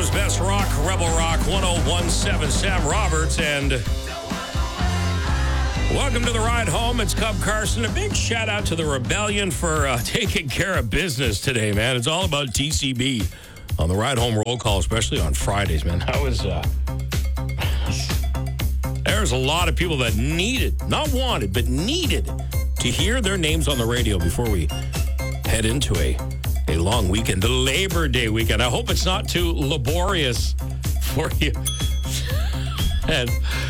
Toronto's best rock, Rebel Rock 1017. Sam Roberts, and welcome to the ride home. It's Cub Carson. A big shout out to the Rebellion for taking care of business today, man. It's all about TCB on the ride home roll call, especially on Fridays, man. That was there's a lot of people that needed, not wanted, but needed to hear their names on the radio before we head into a long weekend, the Labor Day weekend. I hope it's not too laborious for you. And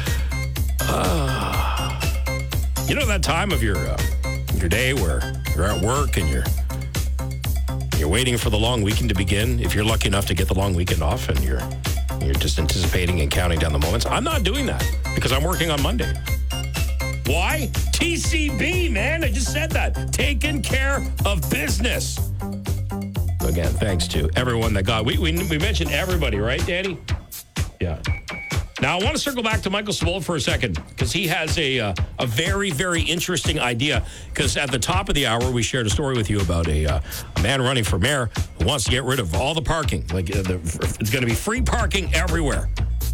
you know that time of your day where you're at work and you're waiting for the long weekend to begin. If you're lucky enough to get the long weekend off, and you're just anticipating and counting down the moments. I'm not doing that because I'm working on Monday. Why? TCB, man. I just said that. Taking care of business. Again, thanks to everyone that got. We mentioned everybody, right, Danny? Yeah. Now, I want to circle back to Michael Svold for a second because he has a very, very interesting idea. Because at the top of the hour, we shared a story with you about a man running for mayor who wants to get rid of all the parking. Like, it's going to be free parking everywhere.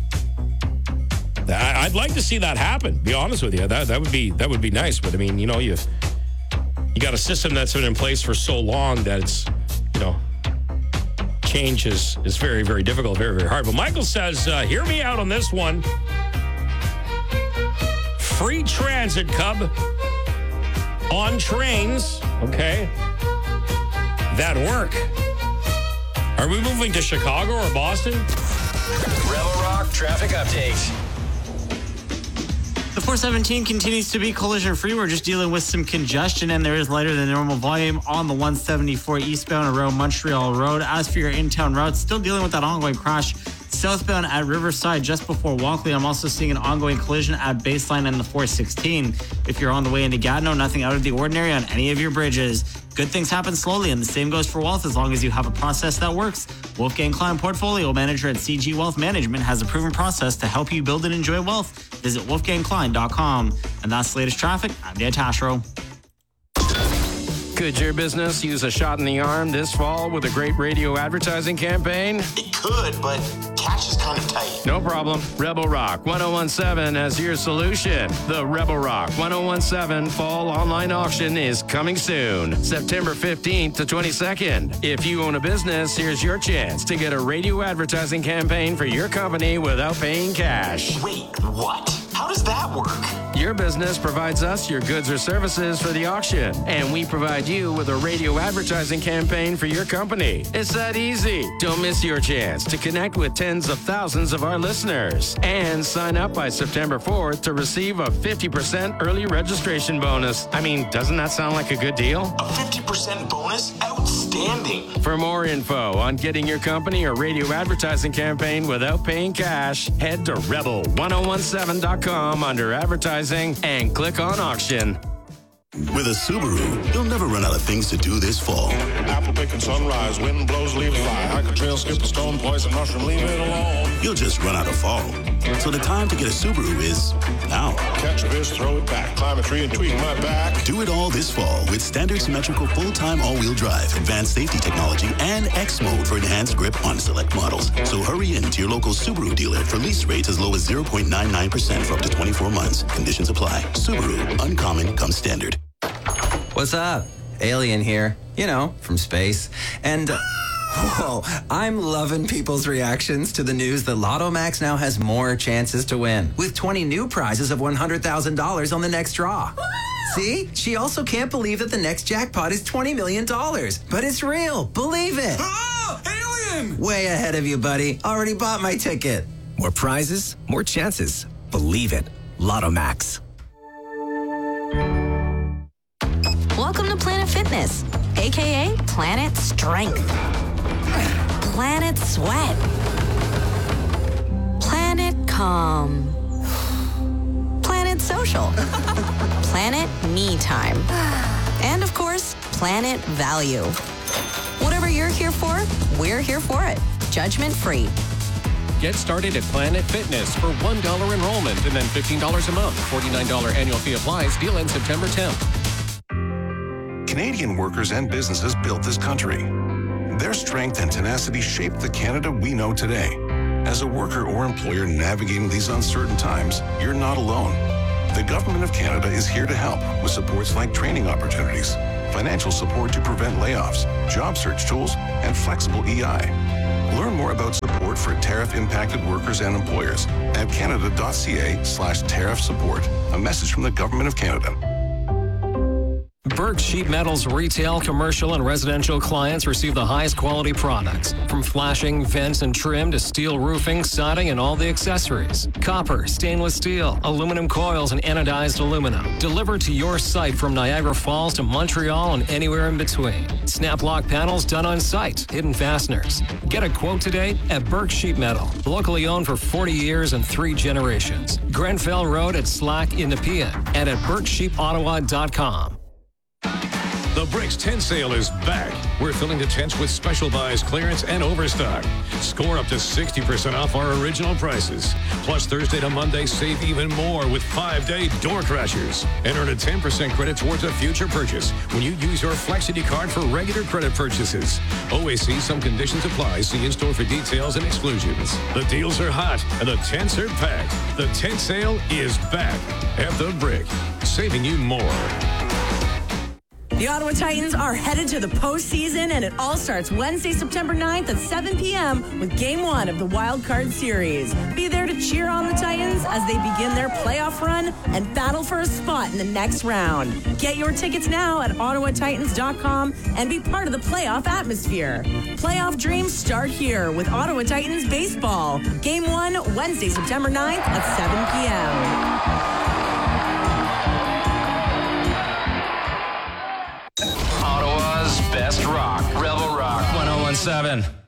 I'd like to see that happen. Be honest with you, that would be nice. But I mean, you know, you got a system that's been in place for so long that it's, you know, change is very, very difficult, very, very hard. But Michael says, hear me out on this one. Free transit, Cub, on trains, okay, that work. Are we moving to Chicago or Boston? Rebel Rock traffic update. The 417 continues to be collision-free. We're just dealing with some congestion, and there is lighter than normal volume on the 174 eastbound around Montreal Road. As for your in-town routes, still dealing with that ongoing crash southbound at Riverside just before Walkley. I'm also seeing an ongoing collision at Baseline and the 416. If you're on the way into Gatineau, nothing out of the ordinary on any of your bridges. Good things happen slowly, and the same goes for wealth as long as you have a process that works. Wolfgang Klein, portfolio manager at CG Wealth Management, has a proven process to help you build and enjoy wealth. Visit wolfgangklein.com. And that's the latest traffic. I'm Dan Tashro. Could your business use a shot in the arm this fall with a great radio advertising campaign? It could, but cash is kind of tight. No problem. Rebel Rock 1017 has your solution. The Rebel Rock 1017 Fall Online Auction is coming soon, September 15th to 22nd. If you own a business, here's your chance to get a radio advertising campaign for your company without paying cash. Wait, what? How does that work? Your business provides us your goods or services for the auction, and we provide you with a radio advertising campaign for your company. It's that easy. Don't miss your chance to connect with tens of thousands of our listeners, and sign up by September 4th to receive a 50% early registration bonus. I mean, doesn't that sound like a good deal? A 50% bonus? Outstanding. For more info on getting your company or radio advertising campaign without paying cash, head to rebel1017.com under advertising and click on auction. With a Subaru, you'll never run out of things to do this fall. Apple picking sunrise, wind blows, leaves fly. Hike a trail, skip a stone, poison mushroom, leave it alone. You'll just run out of fall. So the time to get a Subaru is now. Catch a fish, throw it back, climb a tree and tweak my back. Do it all this fall with standard symmetrical full-time all-wheel drive, advanced safety technology, and X mode for enhanced grip on select models. So hurry in to your local Subaru dealer for lease rates as low as 0.99% for up to 24 months. Conditions apply. Subaru, uncommon comes standard. What's up? Alien here, you know, from space. And, whoa, I'm loving people's reactions to the news that Lotto Max now has more chances to win, with 20 new prizes of $100,000 on the next draw. See? She also can't believe that the next jackpot is $20 million. But it's real. Believe it. Oh, alien! Way ahead of you, buddy. Already bought my ticket. More prizes, more chances. Believe it. Lotto Max. Welcome to Planet Fitness, aka Planet Strength, Planet Sweat, Planet Calm, Planet Social, Planet Me Time, and of course, Planet Value. Whatever you're here for, we're here for it. Judgment free. Get started at Planet Fitness for $1 enrollment and then $15 a month. $49 annual fee applies. Deal ends September 10th. Canadian workers and businesses built this country. Their strength and tenacity shaped the Canada we know today. As a worker or employer navigating these uncertain times, you're not alone. The Government of Canada is here to help with supports like training opportunities, financial support to prevent layoffs, job search tools, and flexible EI. Learn more about support for tariff-impacted workers and employers at canada.ca/tariff support. A message from the Government of Canada. Burke Sheet Metal's retail, commercial, and residential clients receive the highest quality products. From flashing, vents, and trim to steel roofing, siding, and all the accessories. Copper, stainless steel, aluminum coils, and anodized aluminum. Delivered to your site from Niagara Falls to Montreal and anywhere in between. Snap lock panels done on site. Hidden fasteners. Get a quote today at Burke Sheet Metal. Locally owned for 40 years and 3 generations. Grenfell Road at Slack in Nepean and at BurkeSheetOttawa.com. The Bricks tent sale is back. We're filling the tents with special buys, clearance, and overstock. Score up to 60% off our original prices. Plus, Thursday to Monday, save even more with 5-day door crashers. And earn a 10% credit towards a future purchase when you use your Flexity card for regular credit purchases. Always see some conditions apply. See in-store for details and exclusions. The deals are hot and the tents are packed. The tent sale is back at The Brick, saving you more. The Ottawa Titans are headed to the postseason, and it all starts Wednesday, September 9th at 7 p.m. with Game 1 of the Wild Card Series. Be there to cheer on the Titans as they begin their playoff run and battle for a spot in the next round. Get your tickets now at OttawaTitans.com and be part of the playoff atmosphere. Playoff dreams start here with Ottawa Titans Baseball. Game 1, Wednesday, September 9th at 7 p.m. Ottawa's best rock. Rebel Rock 101.7.